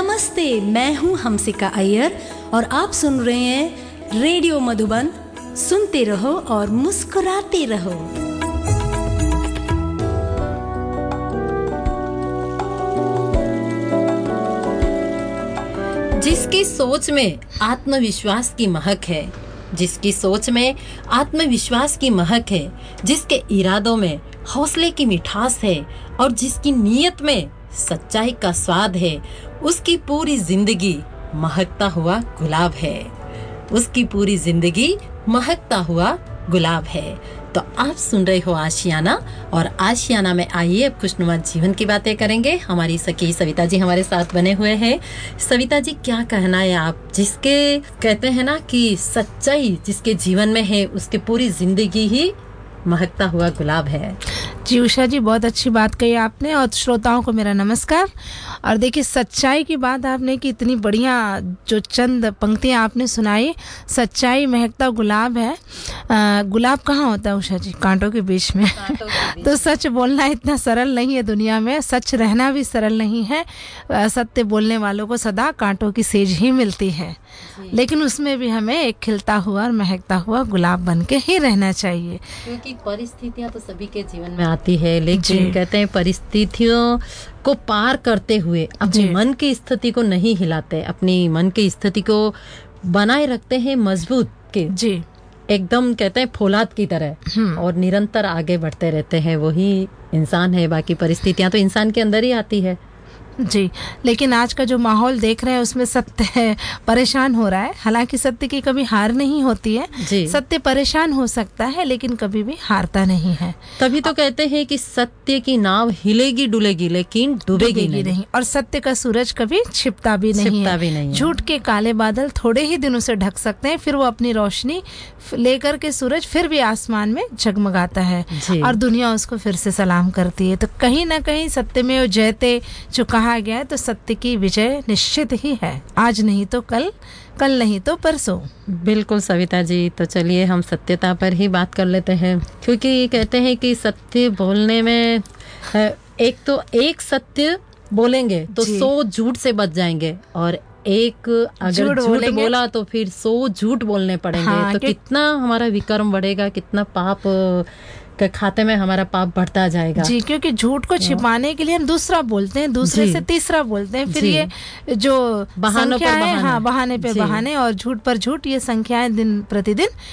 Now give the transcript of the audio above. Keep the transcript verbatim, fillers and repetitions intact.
नमस्ते, मैं हूँ हमसिका अय्यर और आप सुन रहे हैं रेडियो मधुबन। सुनते रहो और मुस्कुराते रहो। जिसकी सोच में आत्मविश्वास की महक है, जिसकी सोच में आत्मविश्वास की महक है, जिसके इरादों में हौसले की मिठास है और जिसकी नीयत में सच्चाई का स्वाद है, उसकी पूरी जिंदगी महकता हुआ गुलाब है। उसकी पूरी जिंदगी महकता हुआ गुलाब है। तो आप सुन रहे हो आशियाना, और आशियाना में आइए अब खुशनुमा जीवन की बातें करेंगे। हमारी सखी सविता जी हमारे साथ बने हुए हैं। सविता जी, क्या कहना है आप, जिसके कहते हैं ना कि सच्चाई जिसके जीवन में है उसकी पूरी जिंदगी ही महकता हुआ गुलाब है। जी उषा जी, बहुत अच्छी बात कही आपने, और श्रोताओं को मेरा नमस्कार। और देखिए, सच्चाई की बात आपने की, इतनी बढ़िया जो चंद पंक्तियां आपने सुनाई। सच्चाई महकता गुलाब है। आ, गुलाब कहाँ होता है उषा जी? कांटों के बीच में। कांटों के बीच। तो सच बोलना इतना सरल नहीं है दुनिया में, सच रहना भी सरल नहीं है। आ, सत्य बोलने वालों को सदा कांटों की सेज ही मिलती है, लेकिन उसमें भी हमें एक खिलता हुआ और महकता हुआ गुलाब बन के ही रहना चाहिए। क्योंकि परिस्थितियां तो सभी के जीवन में आती है, लेकिन कहते हैं परिस्थितियों को पार करते हुए अपने मन की स्थिति को नहीं हिलाते, अपनी मन की स्थिति को बनाए रखते हैं मजबूत के जी, एकदम कहते हैं फौलाद की तरह, और निरंतर आगे बढ़ते रहते हैं। वही इंसान है। बाकी परिस्थितियां तो इंसान के अंदर ही आती है जी। लेकिन आज का जो माहौल देख रहे हैं उसमें सत्य है, परेशान हो रहा है। हालांकि सत्य की कभी हार नहीं होती है जी। सत्य परेशान हो सकता है लेकिन कभी भी हारता नहीं है। तभी तो कहते हैं कि सत्य की नाव हिलेगी डुलेगी लेकिन डूबेगी नहीं।, नहीं और सत्य का सूरज कभी छिपता भी नहीं छिपता है। भी नहीं झूठ के काले बादल थोड़े ही दिनों से ढक सकते हैं, फिर वो अपनी रोशनी लेकर के सूरज फिर भी आसमान में जगमगाता है और दुनिया उसको फिर से सलाम करती है। तो कहीं ना कहीं सत्य में जयते जो कहा गया है, तो सत्य की विजय निश्चित ही है। आज नहीं तो कल, कल नहीं तो परसों। बिल्कुल सविता जी, तो चलिए हम सत्यता पर ही बात कर लेते हैं, क्योंकि कहते हैं कि सत्य बोलने में एक तो एक सत्य बोलेंगे तो सौ झूठ से बच जाएंगे, और एक अगर झूठ बोला तो फिर सौ झूठ बोलने पड़ेंगे। हाँ, तो कितना हमारा विक्रम बढ़ेगा, कितना पाप के खाते में हमारा पाप बढ़ता जाएगा जी। क्योंकि झूठ को छिपाने के लिए हम दूसरा बोलते हैं, दूसरे से तीसरा बोलते हैं, फिर ये जो बहानों पर बहाने, हाँ बहाने पे बहाने और झूठ पर झूठ, ये संख्याएं दिन प्रतिदिन